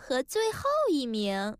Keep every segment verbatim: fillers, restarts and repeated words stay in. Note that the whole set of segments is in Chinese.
和最后一名。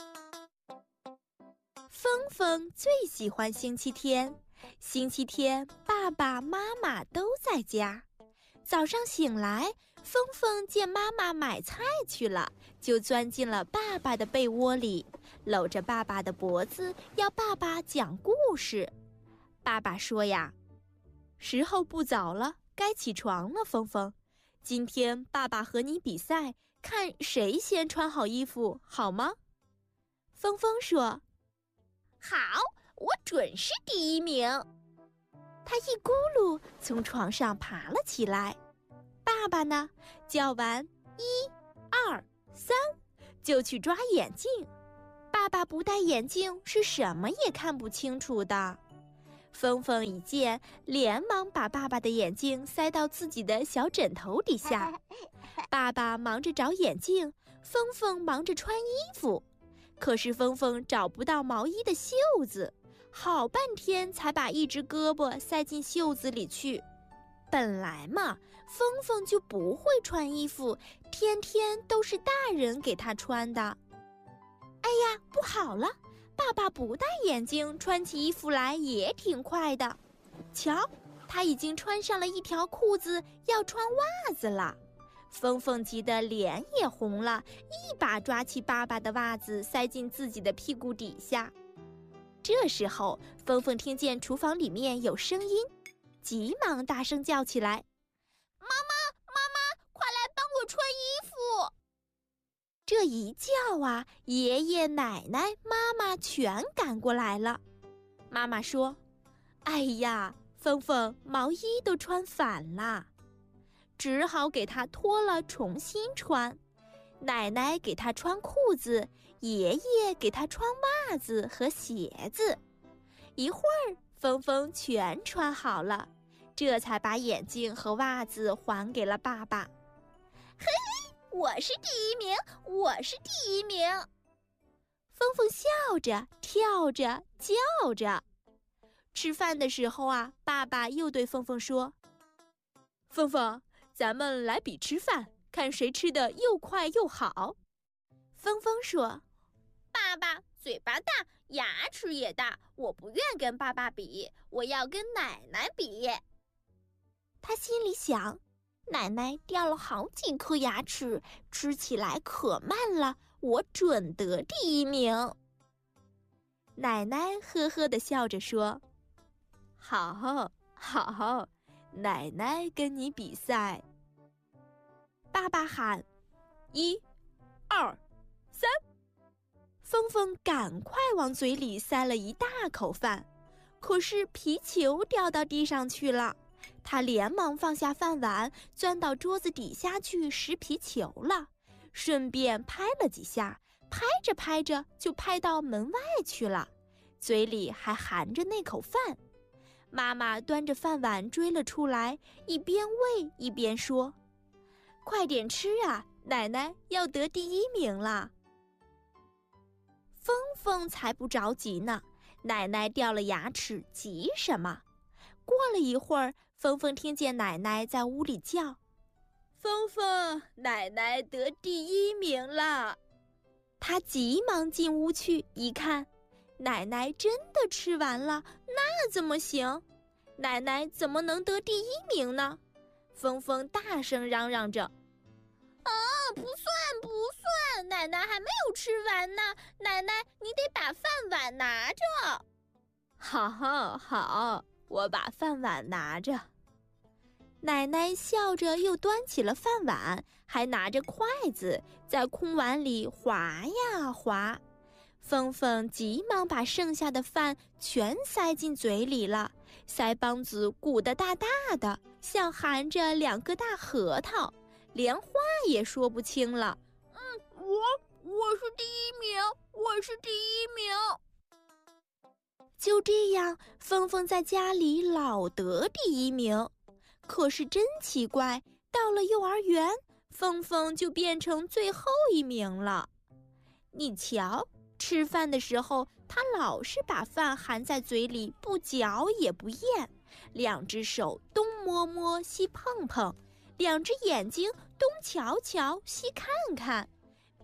峰峰最喜欢星期天，星期天爸爸妈妈都在家。早上醒来，峰峰见妈妈买菜去了，就钻进了爸爸的被窝里，搂着爸爸的脖子，要爸爸讲故事。爸爸说呀，时候不早了，该起床了，峰峰。今天爸爸和你比赛，看谁先穿好衣服，好吗？峰峰说， 好，我准是第一名。 他一咕噜从床上爬了起来。爸爸呢，叫完一、二、三，就去抓眼镜。爸爸不戴眼镜是什么也看不清楚的。峰峰一见，连忙把爸爸的眼镜塞到自己的小枕头底下。爸爸忙着找眼镜，峰峰忙着穿衣服。可是峰峰找不到毛衣的袖子，好半天才把一只胳膊塞进袖子里去。本来嘛，峰峰就不会穿衣服，天天都是大人给他穿的。哎呀，不好了！爸爸不戴眼镜，穿起衣服来也挺快的。瞧，他已经穿上了一条裤子，要穿袜子了。峰峰急得脸也红了，一把抓起爸爸的袜子塞进自己的屁股底下。这时候，峰峰听见厨房里面有声音，急忙大声叫起来：“ 妈妈，妈妈，快来帮我穿衣服！” 这一叫啊，爷爷奶奶妈妈全赶过来了。妈妈说，哎呀，峰峰毛衣都穿反了，只好给他脱了重新穿。奶奶给他穿裤子，爷爷给他穿袜子和鞋子。一会儿峰峰全穿好了，这才把眼镜和袜子还给了爸爸。 嘿嘿，我是第一名，我是第一名！ 峰峰笑着跳着叫着。吃饭的时候啊，爸爸又对峰峰说，峰峰，咱们来比吃饭，看谁吃的又快又好。峰峰说， 爸爸嘴巴大，牙齿也大，我不愿跟爸爸比，我要跟奶奶比。 他心里想，奶奶掉了好几颗牙齿，吃起来可慢了，我准得第一名。奶奶呵呵地笑着说，好好，奶奶跟你比赛。爸爸喊，一、二、三。峰峰赶快往嘴里塞了一大口饭，可是皮球掉到地上去了。他连忙放下饭碗，钻到桌子底下去拾皮球了，顺便拍了几下，拍着拍着就拍到门外去了，嘴里还含着那口饭。妈妈端着饭碗追了出来，一边喂一边说，快点吃啊，奶奶要得第一名了。峰峰才不着急呢，奶奶掉了牙齿，急什么？过了一会儿，峰峰听见奶奶在屋里叫，峰峰，奶奶得第一名了。他急忙进屋去，一看，奶奶真的吃完了，那怎么行？奶奶怎么能得第一名呢？峰峰大声嚷嚷着， 啊，不算不算，奶奶还没有吃完呢，奶奶你得把饭碗拿着。 好好，我把饭碗拿着。奶奶笑着又端起了饭碗，还拿着筷子在空碗里划呀划。峰峰急忙把剩下的饭全塞进嘴里了，腮帮子鼓得大大的，像含着两个大核桃，连话也说不清了。 嗯，我我是第一名，我是第一名。 就这样，峰峰在家里老得第一名。可是真奇怪，到了幼儿园，峰峰就变成最后一名了。你瞧，吃饭的时候，他老是把饭含在嘴里，不嚼也不咽，两只手东摸摸西碰碰，两只眼睛东瞧瞧西看看，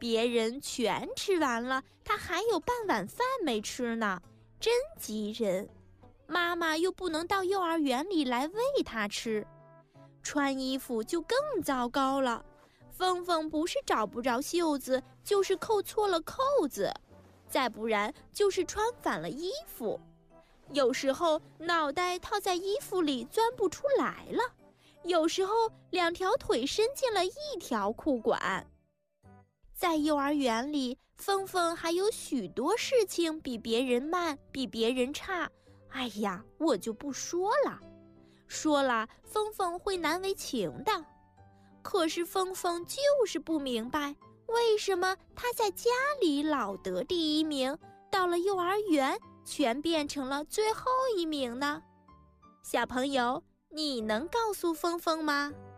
别人全吃完了，他还有半碗饭没吃呢，真急人。妈妈又不能到幼儿园里来喂他吃。穿衣服就更糟糕了，峰峰不是找不着袖子，就是扣错了扣子，再不然就是穿反了衣服。有时候脑袋套在衣服里钻不出来了，有时候两条腿伸进了一条裤管。在幼儿园里，峰峰还有许多事情比别人慢，比别人差。哎呀，我就不说了，说了峰峰会难为情的。可是峰峰就是不明白，为什么他在家里老得第一名，到了幼儿园全变成了最后一名呢？小朋友，你能告诉峰峰吗？